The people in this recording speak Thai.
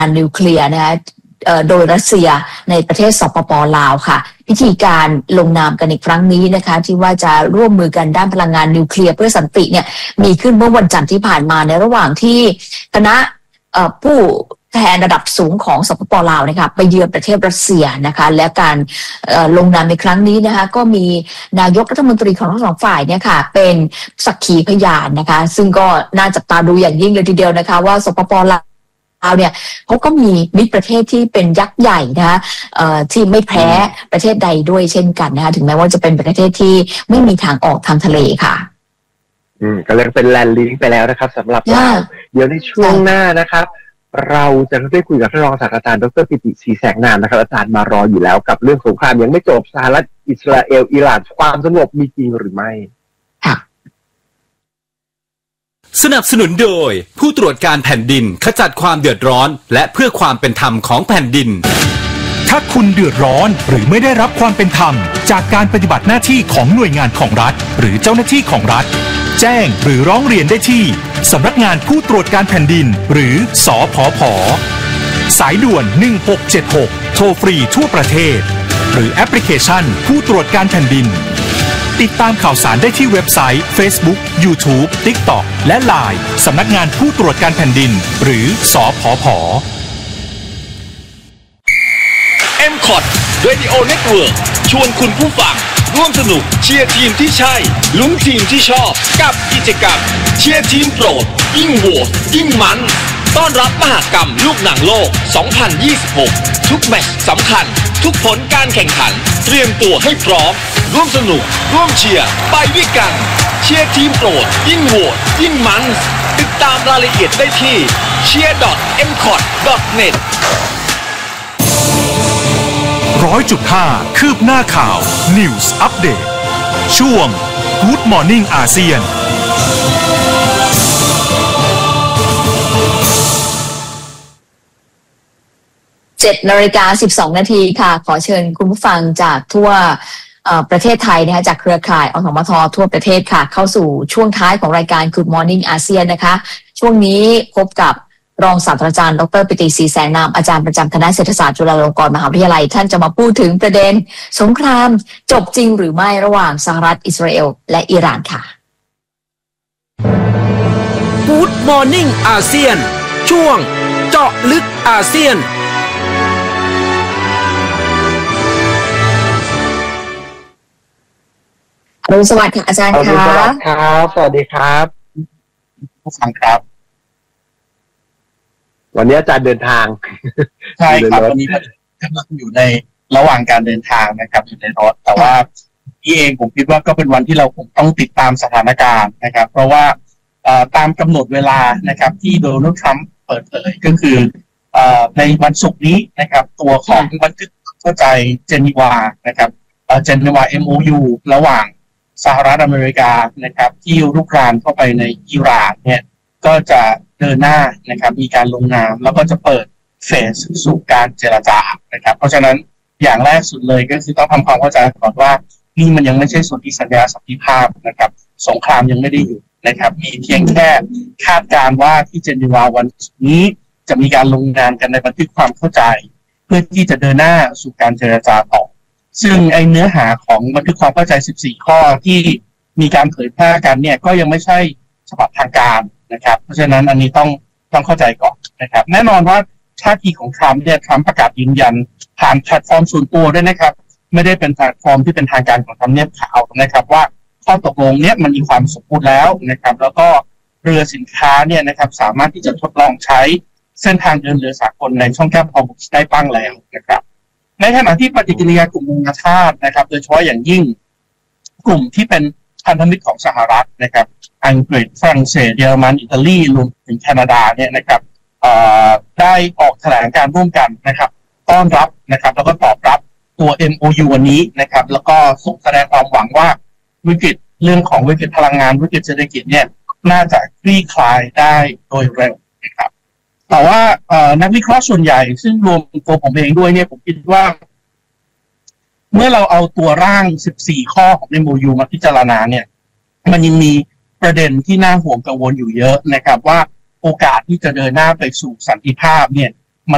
นิวเคลียร์นะคะโดยรัสเซียในประเทศสปป.ลาวค่ะพิธีการลงนามกันในครั้งนี้นะคะที่ว่าจะร่วมมือกันด้านพลังงานนิวเคลียร์เพื่อสันติเนี่ยมีขึ้นเมื่อวันจันทร์ที่ผ่านมาในระหว่างที่คณะผู้แทนระดับสูงของสปป.ลาวนะคะไปเยือนประเทศรัสเซียนะคะและการลงนามในครั้งนี้นะคะก็มีนายกรัฐมนตรีของทั้งสองฝ่ายเนี่ยค่ะเป็นสักขีพยานนะคะซึ่งก็น่าจับตาดูอย่างยิ่งเลยทีเดียวนะคะว่าสปป.ลาวเนี่ยเขาก็มีมิตรประเทศที่เป็นยักษ์ใหญ่นะคะที่ไม่แพ้ประเทศใดด้วยเช่นกันนะคะถึงแม้ว่าจะเป็นประเทศที่ไม่มีทางออกทางทะเลค่ะก็เลยเป็นแลนด์ลิงก์ไปแล้วนะครับสำหรับเราเดี๋ยวในช่วงหน้านะครับเราจะได้คุยกับท่านรองศาสตราจารย์ดร.ปิติศรีแสงนามนะครับอาจารย์มารออยู่แล้วกับเรื่องสงครามยังไม่จบสหรัฐอิสราเอลอิหร่านความสงบมีจริงหรือไม่สนับสนุนโดยผู้ตรวจการแผ่นดินขจัดความเดือดร้อนและเพื่อความเป็นธรรมของแผ่นดินถ้าคุณเดือดร้อนหรือไม่ได้รับความเป็นธรรมจากการปฏิบัติหน้าที่ของหน่วยงานของรัฐหรือเจ้าหน้าที่ของรัฐแจ้งหรือร้องเรียนได้ที่สำนักงานผู้ตรวจการแผ่นดินหรือสผผ.สายด่วน1676โทรฟรีทั่วประเทศหรือแอปพลิเคชันผู้ตรวจการแผ่นดินติดตามข่าวสารได้ที่เว็บไซต์ Facebook YouTube TikTok และ LINE สำนักงานผู้ตรวจการแผ่นดินหรือสผผ. MCOT Radio Network ชวนคุณผู้ฟังร่วมสนุกเชียร์ทีมที่ใช่ลุ้นทีมที่ชอบกับกิจกรรมเชียร์ทีมโปรดยิ่งโหวตยิ่งมันต้อนรับมหกรรมลูกหนังโลก 2026 ทุกแมตช์สำคัญทุกผลการแข่งขันเตรียมตัวให้พร้อมร่วมสนุกร่วมเชียร์ไปด้วยกันเชียร์ทีมโปรดยิ่งโหวตยิ่งมันติดตามรายละเอียดได้ที่ cheer.mcot.net 100.5 คืบหน้าข่าว News Update ช่วง Good Morning อาเซียน 7:12 นาทีค่ะขอเชิญคุณผู้ฟังจากทั่วประเทศไทยนะคะจากเครือข่ายอสมททั่วประเทศค่ะเข้าสู่ช่วงท้ายของรายการ Good Morning อาเซียนนะคะช่วงนี้พบกับรองศาสตราจารย์ดร.ปิติศรีแสงนามอาจารย์ประจำคณะเศรษฐศาสตร์จุฬาลงกรณ์มหาวิทยาลัยท่านจะมาพูดถึงประเด็นสงครามจบจริงหรือไม่ระหว่างสหรัฐอิสราเอลและอิหร่านค่ะ Good Morning อาเซียนช่วงเจาะลึกอาเซียนสวัสดีค่ะอาจารย์ครับสวัสดีครับผู้ฟังครับวันนี้อาจารย์เดินทางใช่ครับวันนี้กำลังอยู่ในระหว่างการเดินทางนะครับอยู่ในรถแต่ว่าพี่เองผมคิดว่าก็เป็นวันที่เราคงต้องติดตามสถานการณ์นะครับเพราะว่าตามกำหนดเวลานะครับที่โดนัลด์ทรัมป์เปิดเผยก็คือในวันศุกร์นี้นะครับตัวของบันทึกเข้าใจเจนีวานะครับเจนีวา MOU ระหว่างสหรัฐอเมริกานะครับที่รุกรานเข้าไปในอิหร่านเนี่ยก็จะเดินหน้านะครับมีการลงนามแล้วก็จะเปิดเฟสสู่การเจรจานะครับเพราะฉะนั้นอย่างแรกสุดเลยก็คือต้องทำความเข้าใจก่อนว่านี่มันยังไม่ใช่ส่วนที่สัญญาสันติภาพนะครับสงครามยังไม่ได้อยู่นะครับมีเพียงแค่คาดการณ์ว่าที่เจนีวาวันนี้จะมีการลงนามกันในบันทึกความเข้าใจเพื่อที่จะเดินหน้าสู่การเจรจาต่อซึ่งไอเนื้อหาของบันทึกความเข้าใจ14ข้อที่มีการเผยแพร่กันเนี่ยก็ยังไม่ใช่ฉบับทางการนะครับเพราะฉะนั้นอันนี้ต้องเข้าใจก่อนนะครับแน่นอนว่าท่าทีของทรัมป์เนี่ยทรัมป์ประกาศยืนยันผ่านแพลตฟอร์มส่วนตัวด้วยนะครับไม่ได้เป็นแพลตฟอร์มที่เป็นทางการของทำเนียบขาวนะครับว่าข้อตกลงเนี้ยมันมีความสมบูรณ์แล้วนะครับแล้วก็เรือสินค้าเนี่ยนะครับสามารถที่จะทดลองใช้เส้นทางเดินเรือสากลในช่องแคบฮอร์มุซได้บ้างแล้วนะครับในขณะที่ปฏิกิริยากลุ่มนานาชาตินะครับโดยเฉพาะอย่างยิ่งกลุ่มที่เป็นพันธมิตรของสหรัฐนะครับอังกฤษฝรั่งเศสเยอรมันอิตาลีรวมถึงแคนาดาเนี่ยนะครับได้ออกแถลงการร่วมกันนะครับต้อนรับนะครับแล้วก็ตอบรับตัว MOU วันนี้นะครับแล้วก็ส่งแสดงความหวังว่าวิกฤตเรื่องของวิกฤตพลังงานวิกฤตเศรษฐกิจเนี่ยน่าจะคลี่คลายได้โดยเร็วนะครับแต่ว่านักวิเคราะห์ส่วนใหญ่ซึ่งรวมตัวผมเองด้วยเนี่ยผมคิดว่าเมื่อเราเอาตัวร่าง14ข้อของ MOU มาพิจารณาเนี่ยมันยังมีประเด็นที่น่าห่วงกังวลอยู่เยอะนะครับว่าโอกาสที่จะเดินหน้าไปสู่สันติภาพเนี่ย